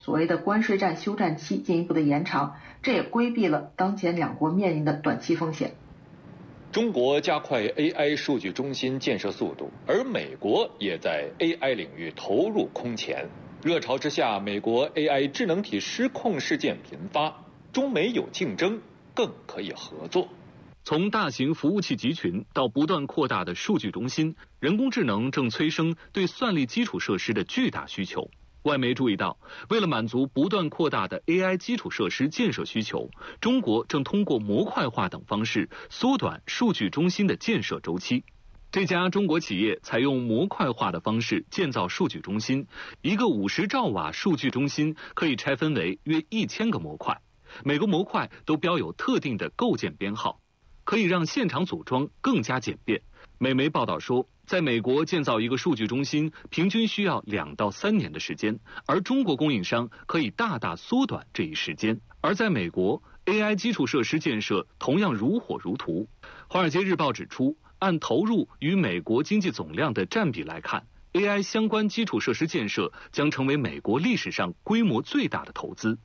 所谓的关税战休战期进一步的延长，这也规避了当前两国面临的短期风险。 中国加快 AI 数据中心建设速度，而美国也在 AI 领域投入空前。热潮之下，美国 AI 智能体失控事件频发，中美有竞争，更可以合作。 从大型服务器集群到不断扩大的数据中心，人工智能正催生对算力基础设施的巨大需求。外媒注意到，为了满足不断扩大的 AI 基础设施建设需求，中国正通过模块化等方式缩短数据中心的建设周期。这家中国企业采用模块化的方式建造数据中心，一个50兆瓦数据中心可以拆分为约1000个模块，每个模块都标有特定的构件编号，可以让现场组装更加简便。美媒报道说，在美国建造一个数据中心平均需要2到3年的时间，而中国供应商可以大大缩短这一时间。而在美国 AI 基础设施建设同样如火如荼。华尔街日报指出，按投入与美国经济总量的占比来看， AI 相关基础设施建设将成为美国历史上规模最大的投资。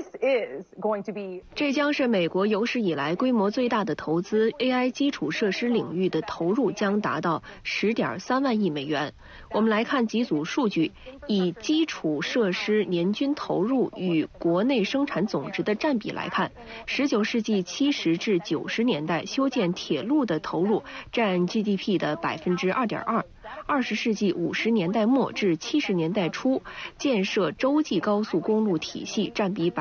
这将是美国有史以来规模最大的投资。AI 基础设施领域的投入将达到10.3万亿美元。我们来看几组数据，以基础设施年均投入与国内生产总值的占比来看，19世纪70至90年代修建铁路的投入占 GDP 的2.2%，20世纪50年代末至70年代初建设洲际高速公路体系占比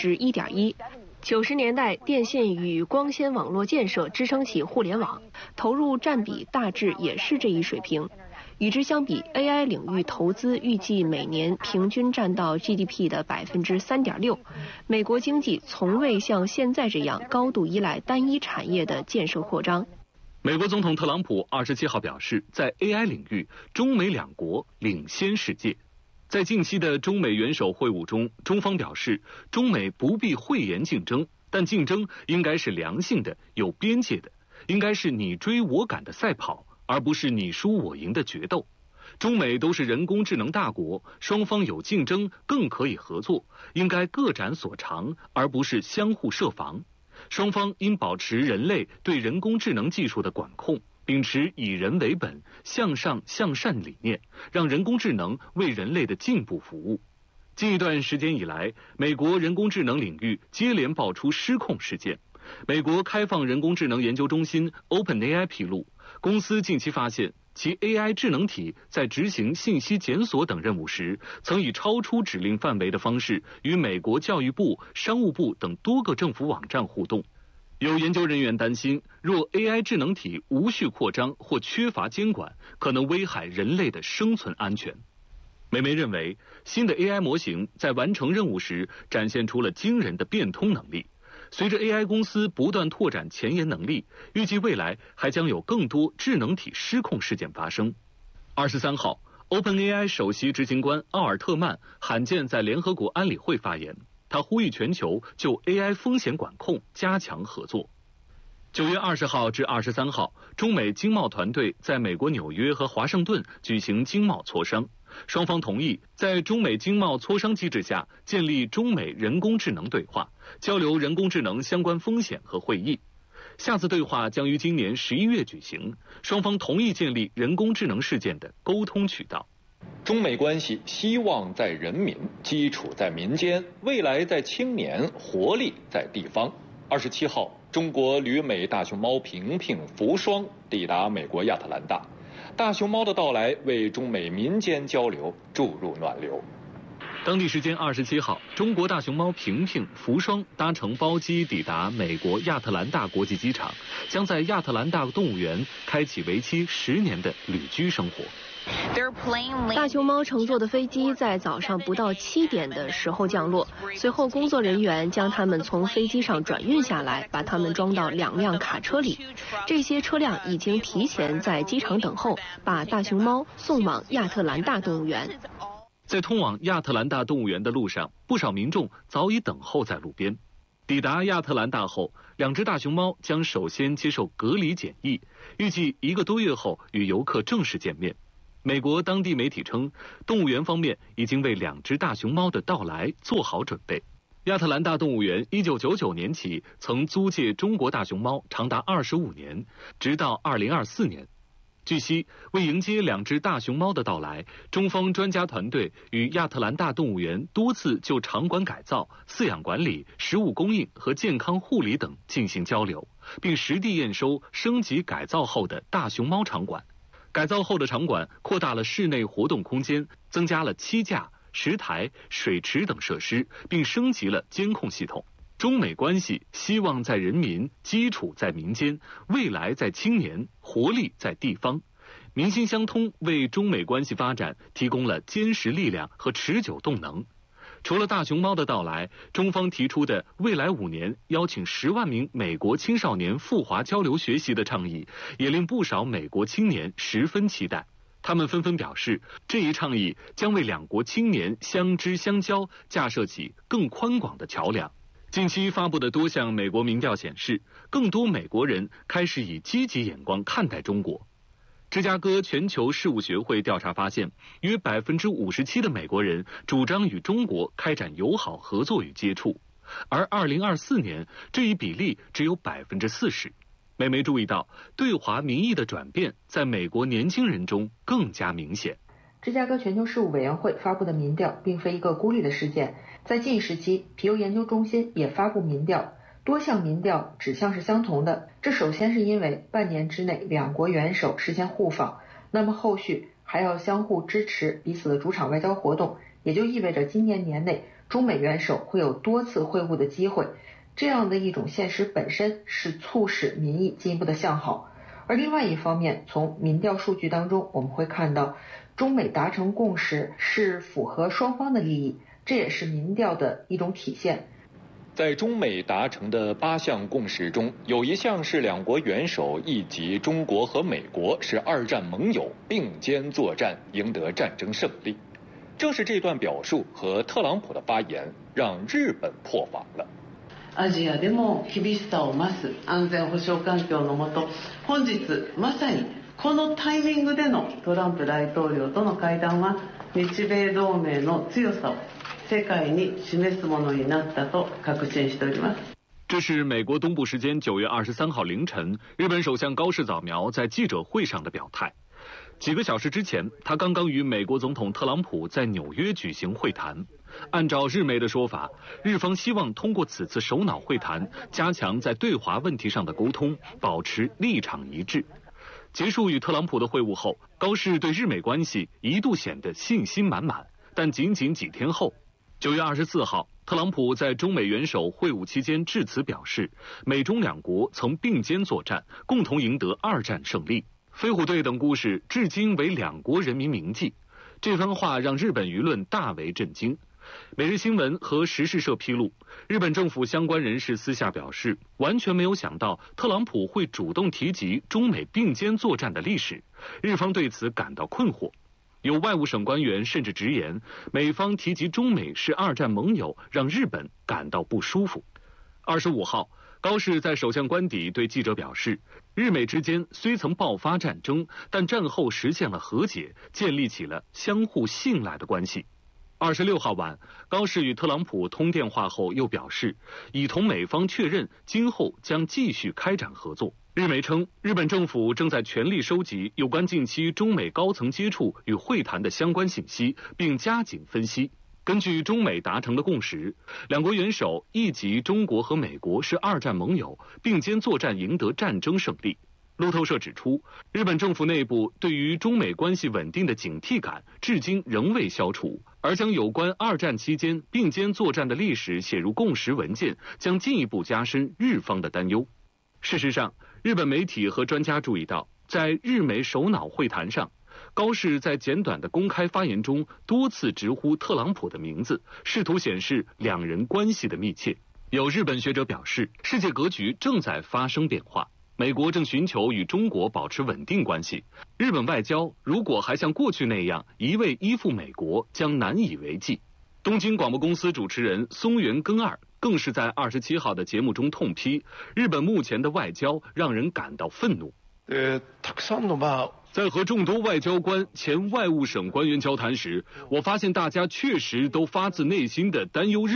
1.1%，90年代电信与光纤网络建设支撑起互联网，投入占比大致也是这一水平。与之相比 ，AI 领域投资预计每年平均占到 GDP 的3.6%。美国经济从未像现在这样高度依赖单一产业的建设扩张。 美国总统特朗普27号表示，在 AI 领域，中美两国领先世界。在近期的中美元首会晤中，中方表示，中美不必讳言竞争，但竞争应该是良性的、有边界的，应该是你追我赶的赛跑，而不是你输我赢的决斗。中美都是人工智能大国，双方有竞争，更可以合作，应该各展所长，而不是相互设防。双方应保持人类对人工智能技术的管控，秉持以人为本、向上向善理念，让人工智能为人类的进步服务。近一段时间以来，美国人工智能领域接连爆出失控事件。美国开放人工智能研究中心 OpenAI 披露，公司近期发现其 AI 智能体在执行信息检索等任务时，曾以超出指令范围的方式与美国教育部、商务部等多个政府网站互动。有研究人员担心，若 AI 智能体无序扩张或缺乏监管，可能危害人类的生存安全。美媒认为，新的 AI 模型在完成任务时展现出了惊人的变通能力。随着 AI 公司不断拓展前沿能力，预计未来还将有更多智能体失控事件发生。23号 ，OpenAI 首席执行官奥尔特曼罕见在联合国安理会发言，他呼吁全球就 AI 风险管控加强合作。9月20号至23号，中美经贸团队在美国纽约和华盛顿举行经贸磋商。双方同意在中美经贸磋商机制下建立中美人工智能对话，交流人工智能相关风险和会议。下次对话将于今年11月举行，双方同意建立人工智能事件的沟通渠道。 中美关系希望在人民，基础在民间，未来在青年，活力在地方。27号，中国旅美大熊猫平平、福双抵达美国亚特兰大。大熊猫的到来为中美民间交流注入暖流。 当地时间27号，中国大熊猫平平、福双搭乘包机抵达美国亚特兰大国际机场，将在亚特兰大动物园开启为期10年的旅居生活。 大熊猫乘坐的飞机在早上不到7点的时候降落，随后工作人员将它们从飞机上转运下来，把它们装到2辆卡车里。这些车辆已经提前在机场等候，把大熊猫送往亚特兰大动物园。 在通往亚特兰大动物园的路上，不少民众早已等候在路边。抵达亚特兰大后，2只大熊猫将首先接受隔离检疫，预计1个多月后与游客正式见面。 美国当地媒体称，动物园方面已经为2只大熊猫的到来做好准备。亚特兰大动物园1999年起曾租借中国大熊猫长达25年，直到2024年。据悉，为迎接2只大熊猫的到来，中方专家团队与亚特兰大动物园多次就场馆改造、饲养管理、食物供应和健康护理等进行交流，并实地验收升级改造后的大熊猫场馆。改造后的场馆扩大了室内活动空间，增加了栖架、石台、水池等设施，并升级了监控系统。中美关系希望在人民，基础在民间，未来在青年，活力在地方。民心相通为中美关系发展提供了坚实力量和持久动能。除了大熊猫的到来，中方提出的未来5年邀请10万名美国青少年赴华交流学习的倡议，也令不少美国青年十分期待。他们纷纷表示，这一倡议将为2国青年相知相交架设起更宽广的桥梁。近期发布的多项美国民调显示，更多美国人开始以积极眼光看待中国。芝加哥全球事务学会调查发现，约57%的美国人主张与中国开展友好合作与接触，而2024年这一比例只有40%。美媒注意到，对华民意的转变在美国年轻人中更加明显。 芝加哥全球事务委员会发布的民调并非一个孤立的事件，在近时期，皮尤研究中心也发布民调，多项民调指向是相同的。这首先是因为半年之内2国元首实现互访，那么后续还要相互支持彼此的主场外交活动，也就意味着今年年内中美元首会有多次会晤的机会。这样的一种现实本身是促使民意进一步的向好。而另外一方面，从民调数据当中我们会看到，中美达成共识是符合双方的利益，这也是民调的一种体现。 在中美达成的8项共识中，有一项是2国元首意及中国和美国是2战盟友，并肩作战，赢得战争胜利。正是这段表述和特朗普的发言，让日本破防了。 アジアでも厳しさを増す安全保障環境の下、本日まさにこのタイミングでのトランプ大統領との会談は、日米同盟の強さを世界に示すものになったと確信しております。 这是美国东部时间9月23号凌晨，日本首相高市早苗在记者会上的表态。几个小时之前，他刚刚与美国总统特朗普在纽约举行会谈。按照日媒的说法，日方希望通过此次首脑会谈，加强在对华问题上的沟通，保持立场一致。结束与特朗普的会晤后，高市对日美关系一度显得信心满满，但仅仅几天后，9月24号，特朗普在中美元首会晤期间致辞表示，美中2国曾并肩作战，共同赢得2战胜利。飞虎队等故事至今为2国人民铭记。这番话让日本舆论大为震惊。每日新闻和时事社披露，日本政府相关人士私下表示，完全没有想到特朗普会主动提及中美并肩作战的历史，日方对此感到困惑。有外务省官员甚至直言，美方提及中美是2战盟友，让日本感到不舒服。25号，高市在首相官邸对记者表示，日美之间虽曾爆发战争，但战后实现了和解，建立起了相互信赖的关系。26号晚，高市与特朗普通电话后又表示，已同美方确认今后将继续开展合作。日媒称，日本政府正在全力收集有关近期中美高层接触与会谈的相关信息，并加紧分析。根据中美达成的共识，2国元首意及中国和美国是2战盟友，并肩作战赢得战争胜利。路透社指出，日本政府内部对于中美关系稳定的警惕感至今仍未消除，而将有关2战期间并肩作战的历史写入共识文件，将进一步加深日方的担忧。事实上，日本媒体和专家注意到，在日美首脑会谈上，高市在简短的公开发言中多次直呼特朗普的名字，试图显示2人关系的密切。有日本学者表示，世界格局正在发生变化，美国正寻求与中国保持稳定关系，日本外交如果还像过去那样一味依附美国，将难以为继。东京广播公司主持人松原耕二更是在27号的节目中痛批，日本目前的外交让人感到愤怒。 たくさんの在和众多外交官、前外务省官员交谈时，我发现大家确实都发自内心的担忧日